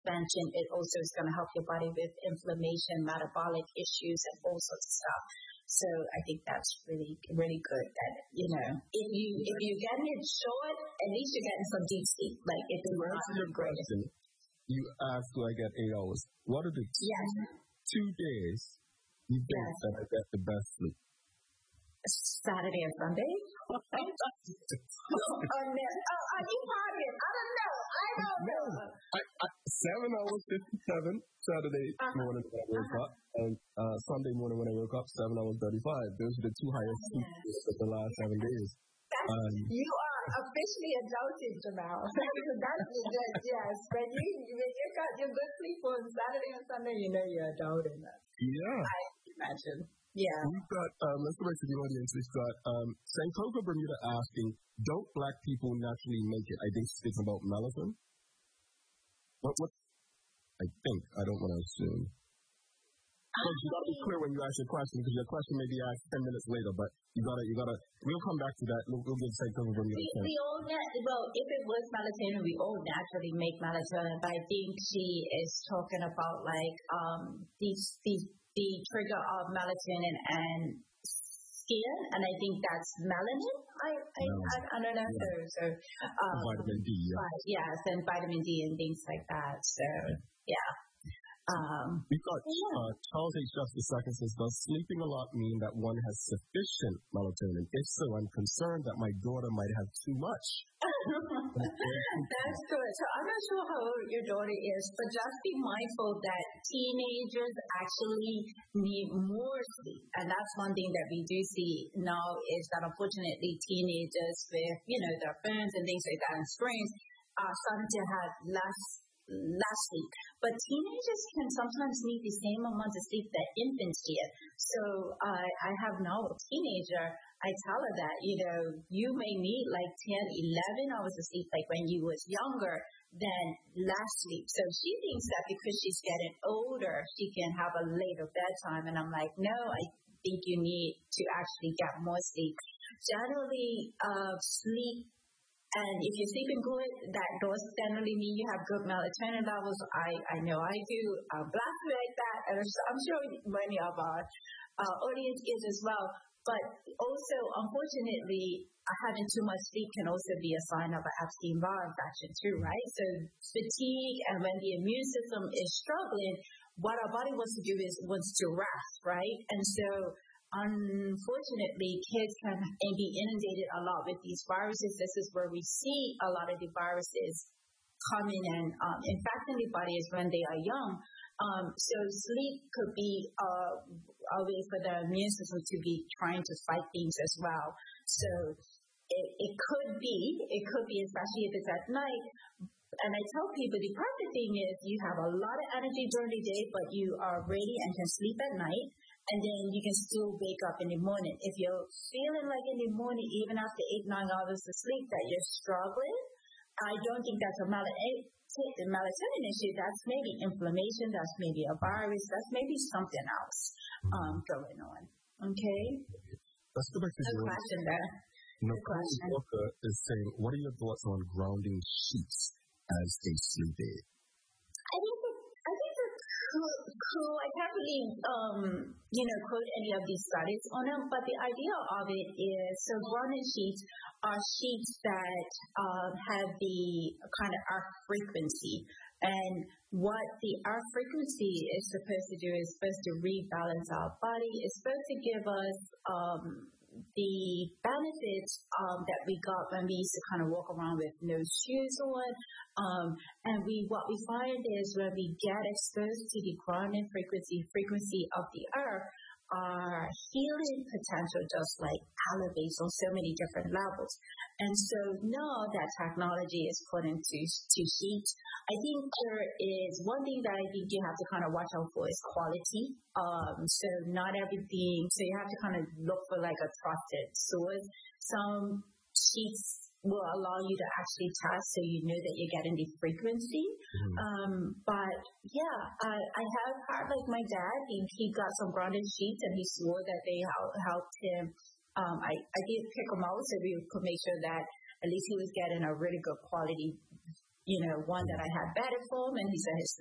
expansion. It also is going to help your body with inflammation, metabolic issues, and all sorts of stuff. So I think that's really, really good that, if you're getting it short, at least you're getting some deep sleep. Like, it's not great. You asked, do I get 8 hours? What are the 2 days you think that I get the best sleep? Saturday and Sunday? Are you partying? I don't know. 7 hours 57 Saturday morning when I woke up, and Sunday morning when I woke up, 7 hours 35. Those are the 2 highest sleeps of the last 7 days. You are officially adulting, Jamal. That's good, yes. When you got your good sleep on Saturday and Sunday, you're adulting. Yeah. I imagine. Yeah. We've got, let's go back to the audience. We've got Sankoka Bermuda asking, don't black people naturally make it? I think speaking about melatonin. What? I think. I don't want to assume. You got to be clear when you ask your question, because your question may be asked 10 minutes later, but you gotta, we'll come back to that. We'll give Sankoka Bermuda a chance. If it was melatonin, we all naturally make melatonin, but I think she is talking about, like, the trigger of melatonin and skin, and I think that's melanin. I don't know. So vitamin D, yes, and vitamin D and things like that. So yeah. We've got Charles H. Justice II says, does sleeping a lot mean that one has sufficient melatonin? If so, I'm concerned that my daughter might have too much. That's good. So I'm not sure how old your daughter is, but just be mindful that teenagers actually need more sleep. And that's one thing that we do see now is that unfortunately teenagers with, their phones and things like that and screens are starting to have less sleep. But teenagers can sometimes need the same amount of sleep that infants get. So I have now a teenager. I tell her that, you may need like 10, 11 hours of sleep, like when you was younger, than less sleep. So she thinks that because she's getting older, she can have a later bedtime. And I'm like, no, I think you need to actually get more sleep. Generally, sleep. And if you're sleeping good, that does generally mean you have good melatonin levels. I know I do. I'm blessed like that. And I'm sure many of our audience is as well. But also, unfortunately, having too much sleep can also be a sign of an Epstein-Barr infection too, right? So fatigue, and when the immune system is struggling, what our body wants to do is wants to rest, right? And so unfortunately, kids can be inundated a lot with these viruses. This is where we see a lot of the viruses coming and infecting the bodies when they are young. So sleep could be a way for the immune system to be trying to fight things as well. So it could be, especially if it's at night. And I tell people the perfect thing is you have a lot of energy during the day, but you are ready and can sleep at night. And then you can still wake up in the morning. If you're feeling like in the morning, even after 8-9 hours of sleep, that you're struggling, I don't think that's a melatonin issue. That's maybe inflammation. That's maybe a virus. That's maybe something else going on. Okay? Let's go back to the question there. Nicole Walker is saying, what are your thoughts on grounding sheets as a sleep aid? I think it's cool. I can't really, quote any of these studies on them, but the idea of it is, so grounding sheets are sheets that have the kind of earth frequency. And what the earth frequency is supposed to do is supposed to rebalance our body. It's supposed to give us the benefits that we got when we used to kind of walk around with no shoes on. And what we find is when we get exposed to the grounding frequency of the earth, our healing potential just like elevates on so many different levels. And so now that technology is put into sheets, I think there is one thing that I think you have to kind of watch out for is quality. So not everything, so you have to kind of look for like a trusted source. Some sheets will allow you to actually test so you know that you're getting the frequency. But yeah, I have heard like my dad, he got some grounded sheets and he swore that they helped him. I did pick them out so we could make sure that at least he was getting a really good quality one that I had batted for him, and he said his